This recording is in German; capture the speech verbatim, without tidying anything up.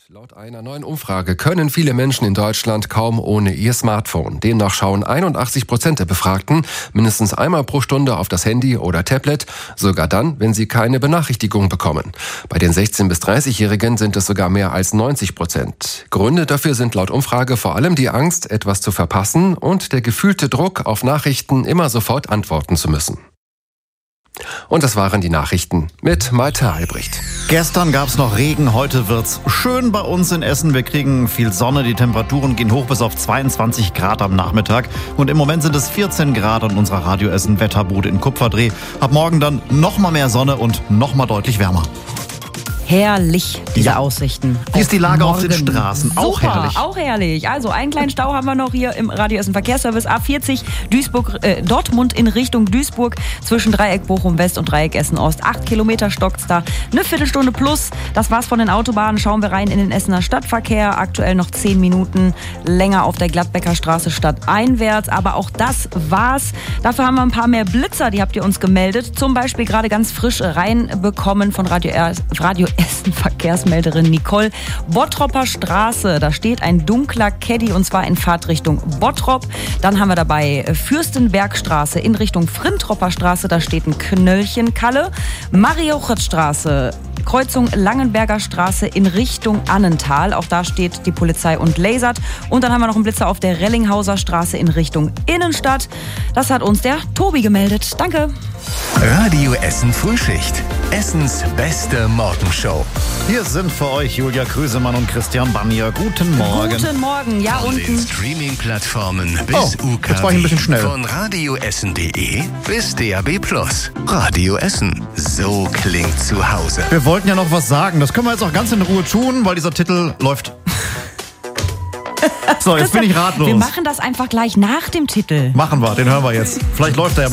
Laut einer neuen Umfrage können viele Menschen in Deutschland kaum ohne ihr Smartphone. Demnach schauen einundachtzig Prozent der Befragten mindestens einmal pro Stunde auf das Handy oder Tablet, sogar dann, wenn sie keine Benachrichtigung bekommen. Bei den sechzehn- bis dreißigjährigen sind es sogar mehr als neunzig Prozent. Gründe dafür sind laut Umfrage vor allem die Angst, etwas zu verpassen und der gefühlte Druck, auf Nachrichten immer sofort antworten zu müssen. Und das waren die Nachrichten mit Malte Albrecht. Gestern gab's noch Regen, heute wird's schön bei uns in Essen. Wir kriegen viel Sonne, die Temperaturen gehen hoch bis auf zweiundzwanzig Grad am Nachmittag. Und im Moment sind es vierzehn Grad an unserer Radio Essen Wetterbude in Kupferdreh. Ab morgen dann noch mal mehr Sonne und noch mal deutlich wärmer. Herrlich, diese Ja. Aussichten. Wie ist die Lage auf morgen. den Straßen? Auch Super, herrlich. auch herrlich. Also einen kleinen Stau haben wir noch hier im Radio Essen Verkehrsservice A vierzig Duisburg, äh, Dortmund in Richtung Duisburg zwischen Dreieck Bochum West und Dreieck Essen Ost. Acht Kilometer stockt's da, eine Viertelstunde plus. Das war's von den Autobahnen. Schauen wir rein in den Essener Stadtverkehr. Aktuell noch zehn Minuten länger auf der Gladbecker Straße stadteinwärts. Aber auch das war's. Dafür haben wir ein paar mehr Blitzer, die habt ihr uns gemeldet. Zum Beispiel gerade ganz frisch reinbekommen von Radio, Radio Essen Verkehrsmelderin Nicole. Bottropper Straße, da steht ein dunkler Caddy und zwar in Fahrtrichtung Bottrop. Dann haben wir dabei Fürstenbergstraße in Richtung Frintropper Straße, da steht ein Knöllchenkalle. Mariochitstraße, Kreuzung Langenberger Straße in Richtung Annental. Auch da steht die Polizei und lasert. Und dann haben wir noch einen Blitzer auf der Rellinghauser Straße in Richtung Innenstadt. Das hat uns der Tobi gemeldet. Danke. Radio Essen Frühschicht. Essens beste Morgenshow. Hier sind für euch Julia Krüsemann und Christian Bannier. Guten Morgen. Guten Morgen. Ja, Von den unten. Streaming-Plattformen bis Oh, U K W. jetzt war ich ein bisschen schnell. Von radioessen punkt de bis D A B plus. Radio Essen. So klingt zu Hause. Wir wollten ja noch was sagen. Das können wir jetzt auch ganz in Ruhe tun, weil dieser Titel läuft. So, jetzt bin ich ratlos. Wir machen das einfach gleich nach dem Titel. Machen wir, den hören wir jetzt. Vielleicht läuft er ja